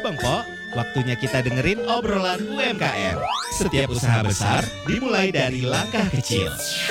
Abang Po, waktunya kita dengerin obrolan UMKM. Setiap usaha besar dimulai dari langkah kecil.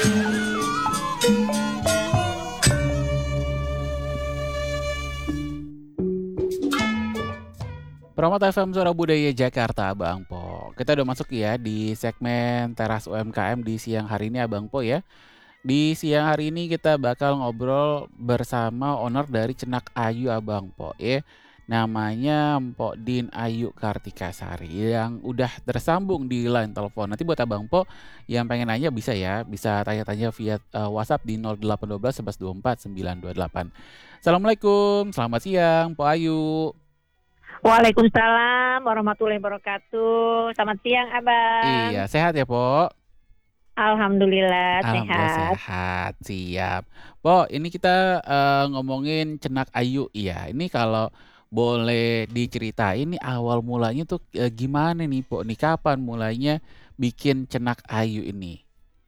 Promote FM Suara Budaya Jakarta, Abang Po. Kita udah masuk ya di segmen Teras UMKM di siang hari ini, Abang Po ya. Di siang hari ini kita bakal ngobrol bersama owner dari Cenak Ayu, Abang Po ya. Namanya Mpok Din Ayu Kartikasari yang udah tersambung di line telepon. Nanti buat Abang Po yang pengen nanya bisa ya, bisa tanya-tanya via WhatsApp di 0812 11 24 928. Assalamualaikum, selamat siang Mpok Ayu. Waalaikumsalam warahmatullahi wabarakatuh. Selamat siang, Abang. Iya, sehat ya, Po? Alhamdulillah Alhamdulillah sehat. sehat, siap. Po, ini kita ngomongin Cenak Ayu ya. Ini kalau boleh diceritain nih awal mulanya tuh gimana nih, Po? Nih kapan mulainya bikin Cenak Ayu ini?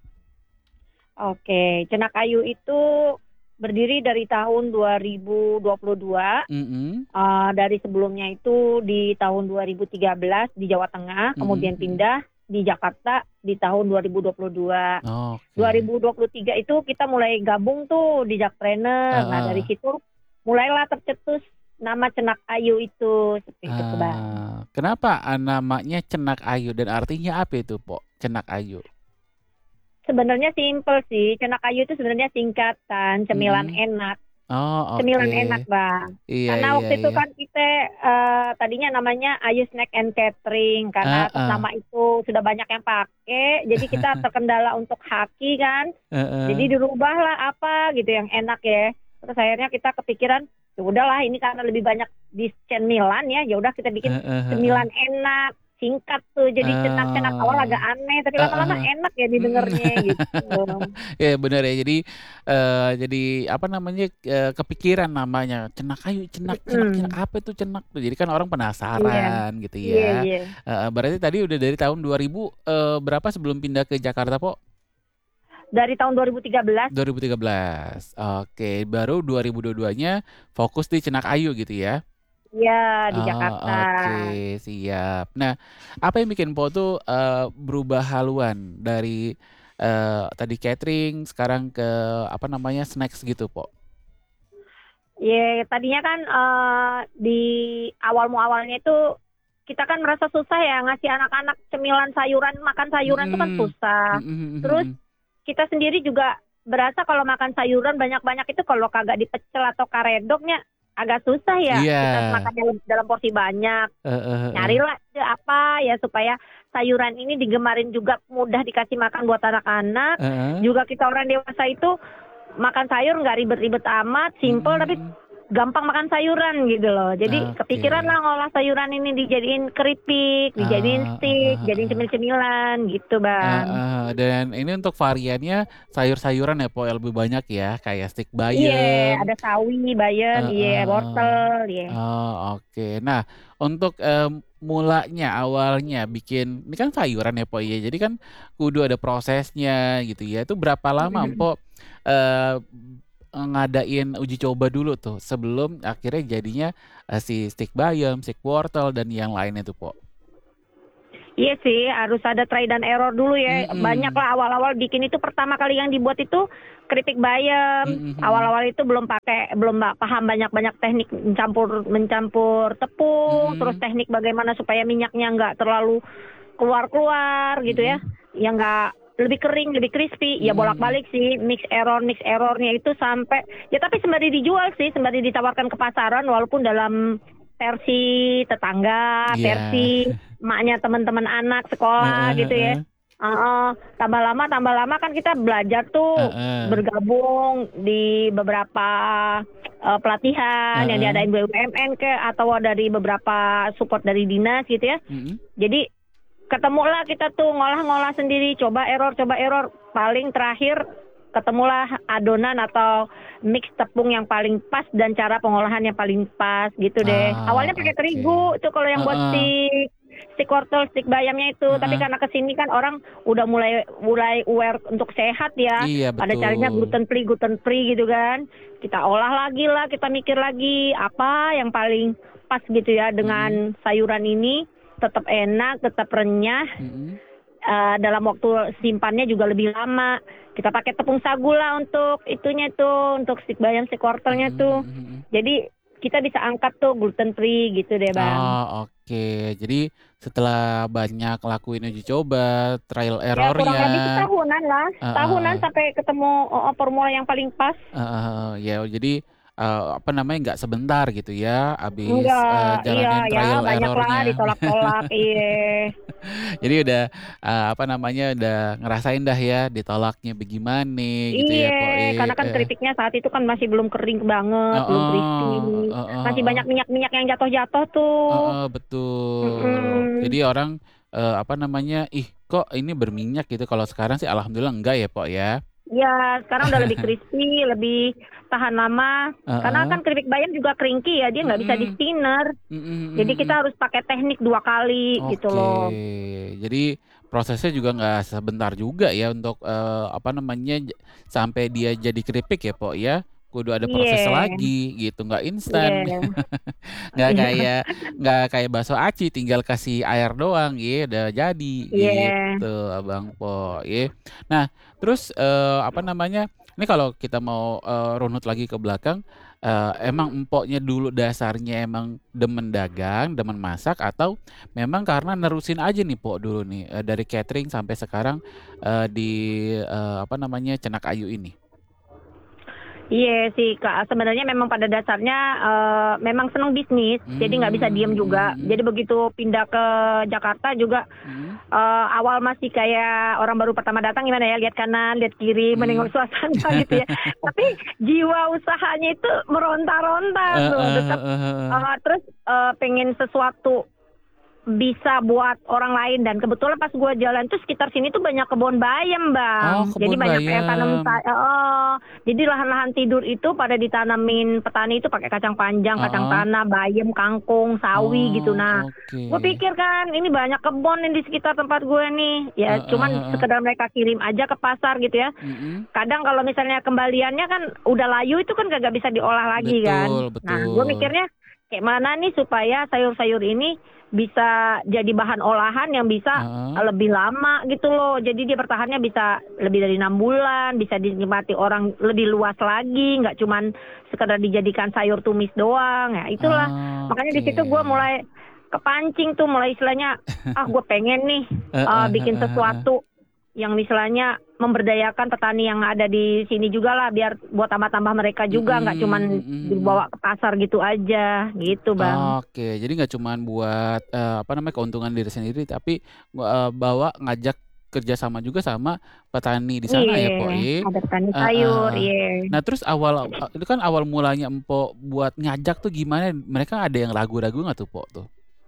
Oke, Cenak Ayu itu berdiri dari tahun 2022. Dari sebelumnya itu di tahun 2013 di Jawa Tengah, kemudian pindah di Jakarta di tahun 2022. Oke. 2023 itu kita mulai gabung tuh di Jakpreneur. Nah, dari situ mulailah tercetus nama Cenak Ayu itu, seperti itu, Bang. Kenapa namanya Cenak Ayu dan artinya apa itu, Po? Cenak Ayu. Sebenarnya simpel sih, Cenak Ayu itu sebenarnya singkatan cemilan enak. Oh, oke. Cemilan enak, Bang. Iya, Karena waktu itu iya. kan kita tadinya namanya Ayu Snack and Catering, karena atas nama itu sudah banyak yang pakai, jadi kita terkendala untuk haki kan. Jadi dirubahlah apa gitu yang enak ya. Terus akhirnya kita kepikiran, ya udahlah ini karena lebih banyak di cemilan ya udah kita bikin cemilan enak. Singkat tuh, jadi cenak-cenak awal agak aneh, tapi lama-lama enak ya didengarnya gitu. Ya benar ya, jadi apa namanya kepikiran namanya Cenak Ayu, cenak apa itu cenak tuh? Jadi kan orang penasaran gitu ya. Iya. Berarti tadi udah dari tahun 2000 berapa sebelum pindah ke Jakarta, Po? Dari tahun 2013. 2013. Oke, baru 2022-nya fokus di Cenak Ayu gitu ya. Iya, di Jakarta. Oke, siap. Nah, apa yang bikin Po tuh berubah haluan dari tadi catering sekarang ke apa namanya snacks gitu, Po? Ya, tadinya kan di awalnya itu kita kan merasa susah ya ngasih anak-anak cemilan sayuran, makan sayuran itu kan susah. Terus kita sendiri juga berasa kalau makan sayuran banyak-banyak itu kalau kagak dipecel atau karedoknya agak susah ya. Kita makannya dalam porsi banyak. Nyarilah apa ya supaya sayuran ini digemarin juga, mudah dikasih makan buat anak-anak. Juga kita orang dewasa itu makan sayur nggak ribet-ribet amat, simple tapi gampang makan sayuran gitu loh. Jadi kepikiran lah ngolah sayuran ini dijadiin keripik, dijadiin stick, jadiin cemil-cemilan gitu, Bang. Dan ini untuk variannya sayur-sayuran ya, Po, yang lebih banyak ya, kayak stick bayam. Iya, ada sawi, bayam, wortel, iya. Oke. Nah, untuk mulanya awalnya bikin ini kan sayuran ya, Po ya. Jadi kan kudu ada prosesnya gitu ya. Itu berapa lama, Po, ngadain uji coba dulu tuh sebelum akhirnya jadinya si stick bayam, stick wortel dan yang lainnya tuh, Po? Iya sih, harus ada try dan error dulu ya. Banyak lah awal-awal bikin itu, pertama kali yang dibuat itu keripik bayam. Awal-awal itu belum paham banyak-banyak teknik mencampur tepung, terus teknik bagaimana supaya minyaknya nggak terlalu keluar gitu ya. Yang nggak lebih kering, lebih crispy. Ya bolak-balik sih, mix errornya itu sampai ya, tapi sembari dijual sih, sembari ditawarkan ke pasaran walaupun dalam versi tetangga, versi maknya teman-teman anak sekolah gitu ya. Tambah lama kan kita belajar tuh, bergabung di beberapa pelatihan yang diadain BUMN atau dari beberapa support dari dinas gitu ya. Jadi ketemulah kita tuh ngolah-ngolah sendiri, coba error. Paling terakhir ketemulah adonan atau mix tepung yang paling pas dan cara pengolahan yang paling pas gitu deh. Awalnya pakai terigu itu kalau yang buat stick. stick wortel, stick bayamnya itu. Tapi Heeh. karena kesini kan orang udah mulai aware untuk sehat ya. Iya Pada carinya betul. gluten free gitu kan. Kita olah lagi lah, kita mikir lagi apa yang paling pas gitu ya Mhm. dengan sayuran ini. Tetap enak, tetap renyah. Mhm. Dalam waktu simpannya juga lebih lama. Kita pakai tepung sagu lah untuk itunya tuh, untuk stick bayam, stick wortelnya Mhm tuh. mhm mhm. Jadi kita bisa angkat tuh gluten free gitu deh Bang. Oh, oke. Jadi setelah banyak lakuin uji coba, trial Ya kurang error-nya, lebih setahunan lah, heeh tahunan heeh. sampai ketemu formula yang paling pas. Heeh heeh. Ya jadi, apa namanya, nggak sebentar gitu ya, habis, Enggak, iya jalanin ya trial banyaklah error-nya. ditolak-tolak, iya. Jadi udah, apa namanya, udah ngerasain dah ya ditolaknya bagaimana gitu ya, Iya, Pok, karena kan heeh. keripiknya saat itu kan masih belum kering banget, belum crispy, Heeh, heeh masih heeh. banyak minyak-minyak yang jatuh-jatuh tuh. Heeh, betul. Mhm. Jadi orang, apa namanya, "Ih, kok ini berminyak?" gitu. Kalau sekarang sih alhamdulillah enggak ya, Pok, ya. Iya, sekarang udah lebih crispy, lebih tahan lama. Karena Heeh. kan keripik bayam juga keringki ya, dia nggak bisa di Mhm. spinner. Mhm mhm Jadi mhm. kita harus pakai teknik 2 kali gitu Oke. loh. Jadi prosesnya juga nggak sebentar juga ya untuk, apa namanya, sampai dia jadi keripik ya, Pok, ya. Kudu ada proses Iya, lagi gitu, nggak instan. iya, Nggak iya, kayak nggak kayak bakso aci tinggal kasih air doang, ya udah jadi, iya. gitu Abang Po, ya. Nah, terus, apa namanya, ini kalau kita mau, runut lagi ke belakang, emang empoknya dulu dasarnya emang demen dagang, demen masak, atau memang karena nerusin aja nih Po dulu nih, dari catering sampai sekarang, di, apa namanya, Cenak Ayu ini? Iya sih, Kak, sebenarnya memang pada dasarnya, memang senang bisnis, jadi nggak bisa diem Mhm juga. mhm. Jadi begitu pindah ke Jakarta juga, Mhm. awal masih kayak orang baru pertama datang gimana ya, lihat kanan, lihat kiri, menengok Mhm. suasana gitu ya. Tapi jiwa usahanya itu meronta-ronta tuh, Heeh tetap, heeh heeh. terus, pengen sesuatu bisa buat orang lain dan kebetulan pas gua jalan tuh sekitar sini tuh banyak kebun bayam, Oh, Bang. Jadi kebun banyak yang tanam bayam. heeh. Jadi lahan-lahan tidur itu pada ditanamin petani itu pakai kacang panjang, kacang Heeh. tanah, bayam, kangkung, sawi gitu. Oh, Nah, oke. gue pikir kan ini banyak kebun nih di sekitar tempat gue nih. Ya Heeh cuman heeh. sekedar mereka kirim aja ke pasar gitu ya. Mhm. Kadang kalau misalnya kembaliannya kan udah layu itu kan kagak bisa diolah lagi kan. Betul Nah, gue betul. mikirnya kayak mana nih supaya sayur-sayur ini bisa jadi bahan olahan yang bisa Heeh. lebih lama gitu loh. Jadi dia bertahannya bisa lebih dari 6 bulan, bisa dinikmati orang lebih luas lagi, nggak cuman sekedar dijadikan sayur tumis doang. Ya itulah. Makanya di Oke. situ gue mulai kepancing tuh, mulai istilahnya, ah gue pengen nih Heeh bikin heeh heeh. sesuatu yang istilahnya memberdayakan petani yang ada di sini juga lah, biar buat tambah-tambah mereka juga, nggak Mhm cuman mhm mhm. dibawa ke pasar gitu aja, gitu Bang. Oke, jadi nggak cuman buat, apa namanya, keuntungan diri sendiri, tapi, bawa ngajak kerja sama juga sama petani di sana Iya, ya, Pok, ya? ada petani Heeh sayur, heeh. iya. Nah, terus itu kan awal mulanya Empok buat ngajak tuh gimana? Mereka ada yang ragu-ragu nggak tuh, Pok, tuh?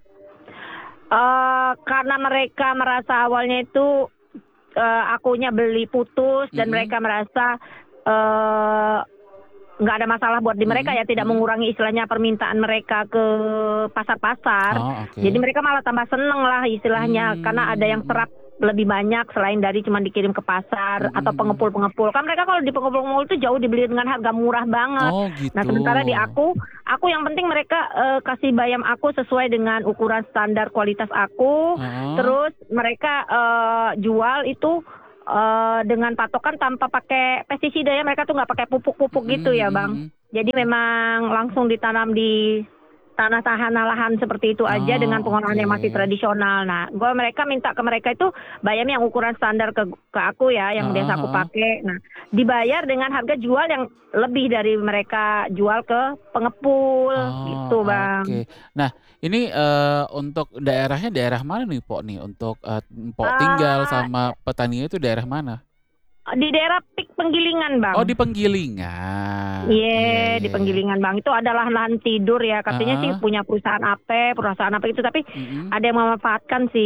Karena mereka merasa awalnya itu, akunya beli putus dan Mhm mereka merasa, eee, nggak ada masalah buat di mereka mhm ya, tidak mhm. mengurangi istilahnya permintaan mereka ke pasar-pasar. Oh, Jadi oke. mereka malah tambah seneng lah istilahnya, karena ada yang Mmm, serap lebih banyak selain dari cuma dikirim ke pasar mhm atau mhm. pengepul-pengepul. Kan mereka kalau di pengepul-pengepul itu jauh dibeli dengan harga murah banget. Oh, Nah, gitu. sementara di aku yang penting mereka, kasih bayam aku sesuai dengan ukuran standar kualitas aku, Heeh. terus mereka, jual itu dengan patokan tanpa pakai pestisida ya, mereka tuh nggak pakai pupuk-pupuk Mhm gitu ya, mhm Bang. mhm. Jadi memang langsung ditanam di tanah lahan seperti itu aja dengan Oh, pengolahan oke. yang masih tradisional. Nah, mereka minta ke mereka itu bayam yang ukuran standar ke aku ya, yang Heeh biasa aku heeh. pakai. Nah, dibayar dengan harga jual yang lebih dari mereka jual ke pengepul, Oh, gitu, Bang. oke. Nah, ini, untuk daerahnya daerah mana nih, Pok, nih? Untuk, Mpok tinggal Eee, sama petaninya itu daerah mana? di daerah Pik Penggilingan, Bang. Oh, di Penggilingan. Iya Iya, di iya iya. Penggilingan, Bang. Itu adalah lahan tidur ya, katanya sih Heeh. punya perusahaan apa itu, tapi Mhm. ada yang memanfaatkan sih.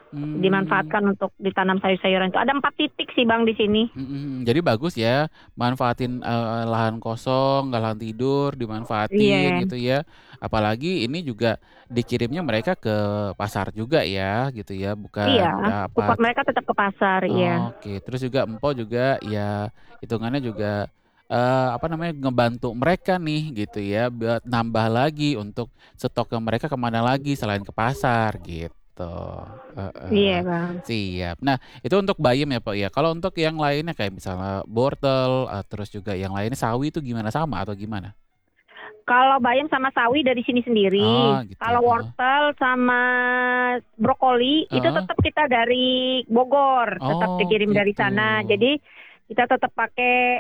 Mmm. dimanfaatkan untuk ditanam sayur-sayuran itu. Ada 4 titik sih Bang di sini. Jadi bagus ya, manfaatin, lahan kosong, lahan tidur dimanfaatin Iya, gitu ya. Apalagi ini juga dikirimnya mereka ke pasar juga ya, gitu ya, iya, bukan apa. support mereka tetap ke pasar, iya. Oke, terus juga Empo juga ya hitungannya juga, apa namanya, ngebantu mereka nih gitu ya, buat nambah lagi untuk stoknya mereka kemana lagi selain ke pasar gitu. Heeh, Iya Bang. siap. Nah, itu untuk bayam ya, Pak, ya. Kalau untuk yang lainnya kayak misalnya wortel, terus juga yang lainnya sawi itu gimana, sama atau gimana? Kalau bayam sama sawi dari sini Oh sendiri. gitu, Kalau heeh. wortel sama brokoli itu Heeh. tetap kita dari Bogor, tetap Oh dikirim dari gitu. sana. Jadi kita tetap pakai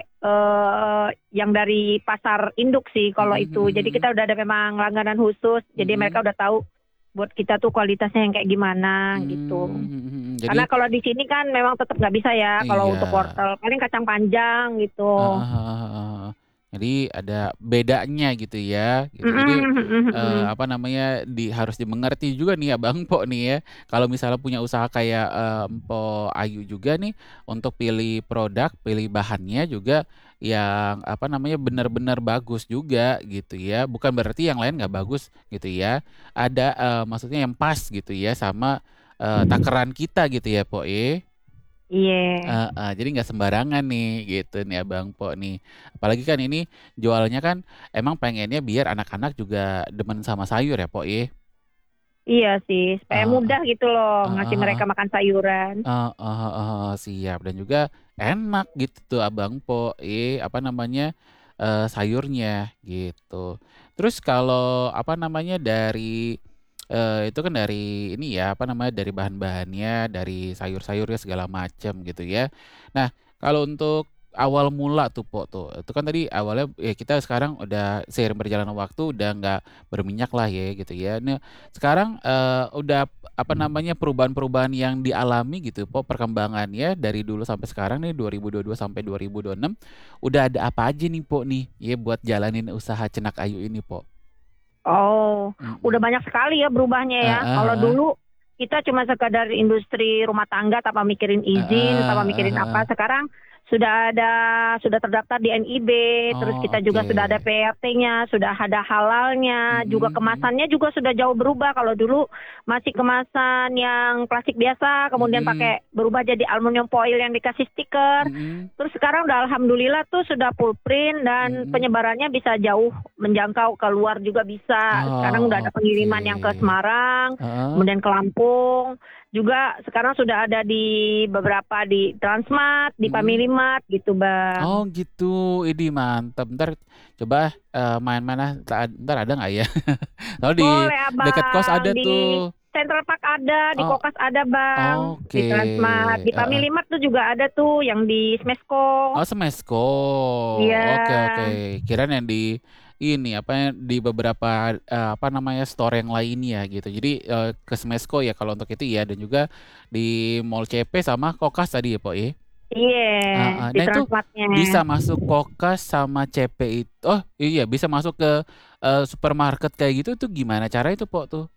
yang dari pasar induk sih kalau Mhm itu. Jadi mhm. kita udah ada memang langganan khusus. Jadi mereka Mhm. udah tahu buat kita tuh kualitasnya yang kayak gimana gitu. Jadi Karena kalau di sini kan memang tetap nggak bisa ya kalau iya. untuk wortel. Paling kacang panjang gitu. Heeh heeh heeh. Jadi ada bedanya gitu ya, gitu. Jadi, Mhm mhm mhm. apa namanya, harus dimengerti juga nih Abang Mpok nih ya, kalau misalnya punya usaha kayak, Mpok Ayu juga nih, untuk pilih produk, pilih bahannya juga yang, apa namanya, benar-benar bagus juga gitu ya, bukan berarti yang lain nggak bagus gitu ya. Ada, maksudnya yang pas gitu ya sama, takaran kita gitu ya, Pok, ya. Iya. Heeh, jadi nggak sembarangan nih, gitu nih Abang Po nih. Apalagi kan ini jualnya kan emang pengennya biar anak-anak juga demen sama sayur ya, Po, ya? Iya sih, supaya Heeh, mudah gitu loh ngasih heeh mereka heeh. makan sayuran. Heeh heeh heeh, siap dan juga enak gitu tuh Abang Po, apa namanya, sayurnya gitu. Terus kalau apa namanya, dari, itu kan dari ini ya, apa namanya, dari bahan-bahannya, dari sayur-sayurnya segala macam gitu ya. Nah, kalau untuk awal mula tuh Po tuh, itu kan tadi awalnya ya kita sekarang udah seiring berjalannya waktu udah nggak berminyak lah ya gitu ya. Nah, sekarang, udah apa namanya, perubahan-perubahan yang dialami gitu Po, perkembangannya dari dulu sampai sekarang nih 2022 sampai 2026, udah ada apa aja nih Po nih, ya buat jalanin usaha Cenak Ayu ini Po? Oh, udah Mhm. banyak sekali ya berubahnya ya. Heeh Kalau heeh. dulu kita cuma sekadar industri rumah tangga tanpa mikirin izin, tanpa Heeh heeh mikirin heeh. apa. Sekarang sudah terdaftar di NIB, terus Oh, kita juga oke. sudah ada PRT-nya, sudah ada halalnya, juga Mhm mhm. kemasannya juga sudah jauh berubah. Kalau dulu masih kemasan yang plastik biasa, kemudian Mhm. pakai berubah jadi aluminium foil yang dikasih stiker. Mhm. Terus sekarang udah alhamdulillah tuh sudah full print dan Mhm. penyebarannya bisa jauh menjangkau ke luar juga bisa. Sekarang udah Oh, ada oke. pengiriman yang ke Semarang, Heeh. kemudian ke Lampung, juga sekarang sudah ada di beberapa di Transmart, di Mhm. Family Mart gitu, Oh Bang. gitu, idih mantap. Entar coba, main-main ah, entar ada nggak ya? Soalnya di Boleh, dekat kos Abang, ada di tuh. Central Park ada, di Oh, Kokas ada, Bang, oke, di Transmart, di heeh. Family Mart tuh juga ada tuh yang di Smesco. Oh, Smesco. Iya. Oke oke. Kirain yang di ini, apa ya, di beberapa, apa namanya, store yang lainnya gitu. Jadi, ke Smesco ya kalau untuk itu ya, dan juga di Mall CP sama Kokas tadi ya, Pok, ya? Iya, Heeh. di Nah itu Transmartnya. bisa masuk Kokas sama CP oh iya bisa masuk ke, supermarket kayak gitu tuh gimana cara itu, Pok, tuh?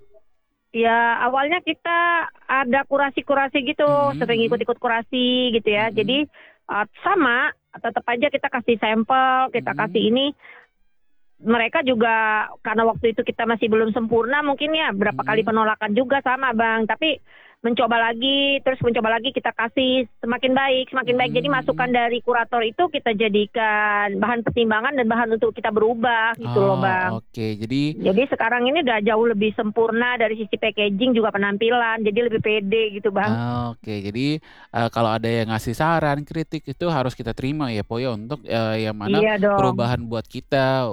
Ya, awalnya kita ada kurasi-kurasi gitu, Mhm sering mhm. ikut-ikut kurasi gitu ya. Mhm. Jadi, sama, tetap aja kita kasih sampel, kita kasih Mhm. ini, mereka juga karena waktu itu kita masih belum sempurna mungkin ya, berapa kali Mhm. penolakan juga sama, Bang. Tapi mencoba lagi, terus mencoba lagi kita kasih semakin baik semakin baik. Jadi Mhm masukan mhm. dari kurator itu kita jadikan bahan pertimbangan dan bahan untuk kita berubah gitu loh, Oh, Bang. oke. Jadi Jadi sekarang ini udah jauh lebih sempurna dari sisi packaging juga penampilan, jadi lebih pede gitu, Bang. oke. Jadi, kalau ada yang ngasih saran, kritik itu harus kita terima ya, Po, ya, untuk, yang mana Iya dong. perubahan buat kita